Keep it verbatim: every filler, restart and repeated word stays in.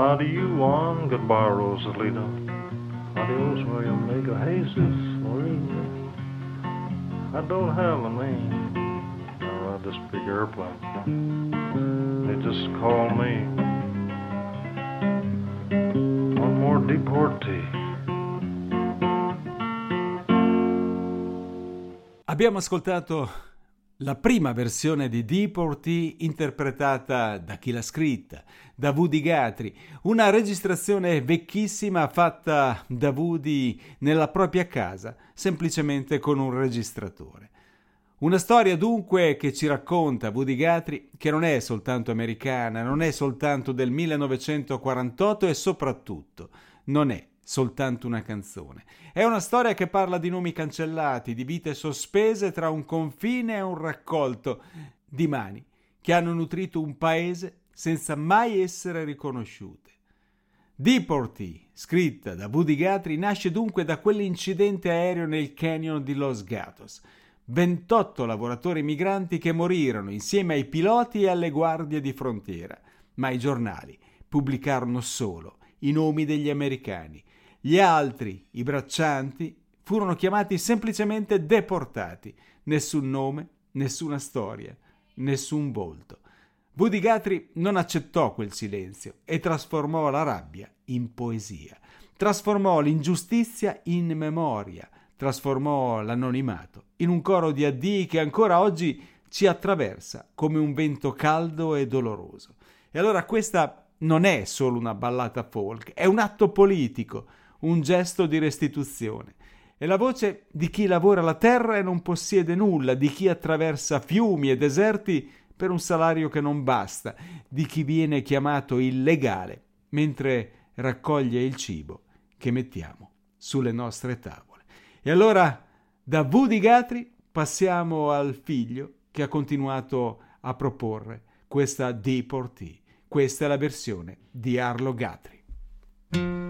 How do you want? Goodbye, Rosalita. Adios, my amigo Jesus, Maria. I don't have a name. I ride this big airplane. They just call me one more deportee. Abbiamo ascoltato la prima versione di Deportee interpretata da chi l'ha scritta, da Woody Guthrie, una registrazione vecchissima fatta da Woody nella propria casa, semplicemente con un registratore. Una storia dunque che ci racconta Woody Guthrie, che non è soltanto americana, non è soltanto del millenovecentoquarantotto e soprattutto non è soltanto una canzone. È una storia che parla di nomi cancellati, di vite sospese tra un confine e un raccolto di mani che hanno nutrito un paese senza mai essere riconosciute. Deportee, scritta da Woody Guthrie, nasce dunque da quell'incidente aereo nel canyon di Los Gatos. ventotto lavoratori migranti che morirono insieme ai piloti e alle guardie di frontiera, ma i giornali pubblicarono solo i nomi degli americani. Gli altri, i braccianti, furono chiamati semplicemente deportati. Nessun nome, nessuna storia, nessun volto. Woody Guthrie non accettò quel silenzio e trasformò la rabbia in poesia. Trasformò l'ingiustizia in memoria. Trasformò l'anonimato in un coro di addii che ancora oggi ci attraversa come un vento caldo e doloroso. E allora questa non è solo una ballata folk, è un atto politico, un gesto di restituzione. È la voce di chi lavora la terra e non possiede nulla, di chi attraversa fiumi e deserti per un salario che non basta, di chi viene chiamato illegale mentre raccoglie il cibo che mettiamo sulle nostre tavole. E allora da Woody Guthrie passiamo al figlio che ha continuato a proporre questa Deportee. Questa è la versione di Arlo Guthrie.